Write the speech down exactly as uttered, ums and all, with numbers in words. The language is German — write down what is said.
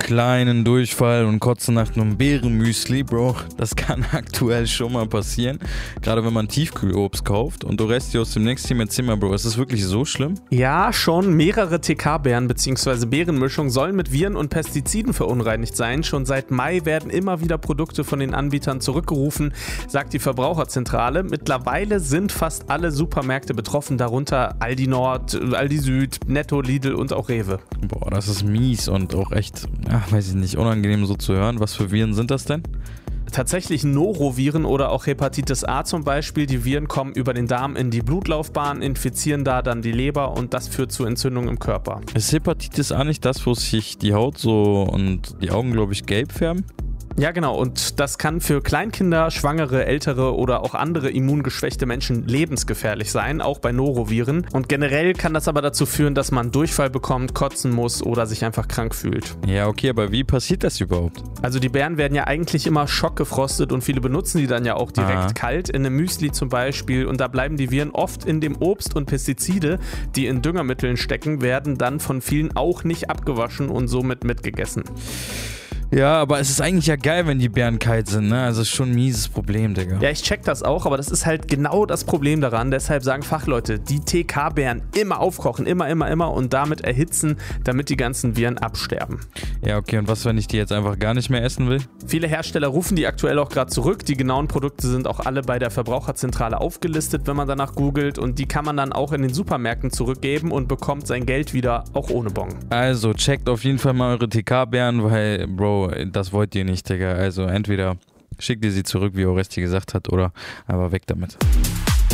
kleinen Durchfall und kotzen nach einem Beerenmüsli, Bro, das kann aktuell schon mal passieren. Gerade wenn man Tiefkühlobst kauft. Und Oresti aus dem Next Team, erzähl mal, Bro, ist das wirklich so schlimm? Ja, schon. Mehrere T K-Beeren bzw. Beerenmischungen sollen mit Viren und Pestiziden verunreinigt sein. Schon seit Mai werden immer wieder Produkte von den Anbietern zurückgerufen, sagt die Verbraucherzentrale. Mittlerweile sind fast alle Supermärkte betroffen, darunter Aldi Nord, Aldi Süd, Netto, Lidl und auch Rewe. Boah, das ist mies und auch echt, ach, weiß ich nicht, unangenehm so zu hören. Was für Viren sind das denn? Tatsächlich Noroviren oder auch Hepatitis A zum Beispiel. Die Viren kommen über den Darm in die Blutlaufbahn, infizieren da dann die Leber und das führt zu Entzündungen im Körper. Ist Hepatitis A nicht das, wo sich die Haut so und die Augen, glaube ich, gelb färben? Ja, genau. Und das kann für Kleinkinder, Schwangere, Ältere oder auch andere immungeschwächte Menschen lebensgefährlich sein, auch bei Noroviren. Und generell kann das aber dazu führen, dass man Durchfall bekommt, kotzen muss oder sich einfach krank fühlt. Ja, okay, aber wie passiert das überhaupt? Also die Beeren werden ja eigentlich immer schockgefrostet und viele benutzen die dann ja auch direkt Aha. kalt, in einem Müsli zum Beispiel. Und da bleiben die Viren oft in dem Obst und Pestizide, die in Düngermitteln stecken, werden dann von vielen auch nicht abgewaschen und somit mitgegessen. Ja, aber es ist eigentlich ja geil, wenn die Beeren kalt sind, ne? Also ist schon ein mieses Problem, Digga. Ja, ich check das auch, aber das ist halt genau das Problem daran. Deshalb sagen Fachleute, die T K-Beeren immer aufkochen, immer, immer, immer und damit erhitzen, damit die ganzen Viren absterben. Ja, okay, und was, wenn ich die jetzt einfach gar nicht mehr essen will? Viele Hersteller rufen die aktuell auch gerade zurück. Die genauen Produkte sind auch alle bei der Verbraucherzentrale aufgelistet, wenn man danach googelt. Und die kann man dann auch in den Supermärkten zurückgeben und bekommt sein Geld wieder, auch ohne Bon. Also checkt auf jeden Fall mal eure T K-Beeren, weil, Bro, das wollt ihr nicht, Digga. Also entweder schickt ihr sie zurück, wie Oresti gesagt hat, oder aber weg damit.